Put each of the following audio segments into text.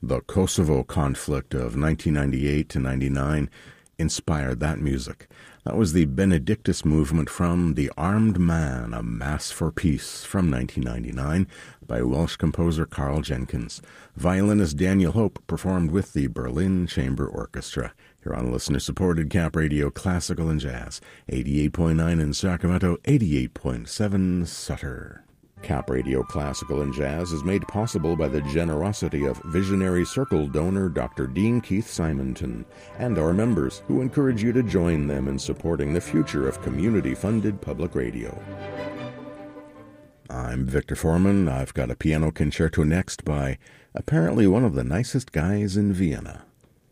The Kosovo conflict of 1998 to 99 inspired that music. That was the Benedictus movement from The Armed Man, A Mass for Peace from 1999 by Welsh composer Carl Jenkins. Violinist Daniel Hope performed with the Berlin Chamber Orchestra. Here on listener-supported Cap Radio Classical and Jazz, 88.9 in Sacramento, 88.7 Sutter. Cap Radio Classical and Jazz is made possible by the generosity of Visionary Circle donor Dr. Dean Keith Simonton and our members, who encourage you to join them in supporting the future of community-funded public radio. I'm Victor Foreman. I've got a piano concerto next by apparently one of the nicest guys in Vienna.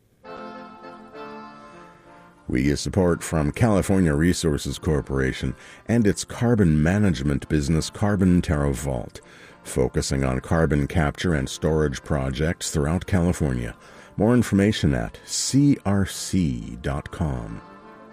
We get support from California Resources Corporation and its carbon management business Carbon TerraVault, focusing on carbon capture and storage projects throughout California. More information at crc.com.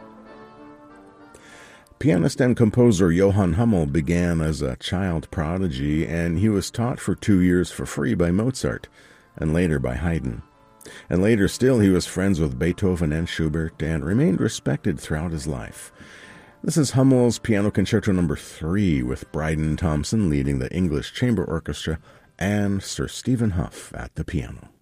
Pianist and composer Johann Hummel began as a child prodigy, and he was taught for 2 years for free by Mozart, and later by Haydn. And later still, he was friends with Beethoven and Schubert and remained respected throughout his life. This is Hummel's Piano Concerto No. 3, with Bryden Thompson leading the English Chamber Orchestra and Sir Stephen Hough at the piano.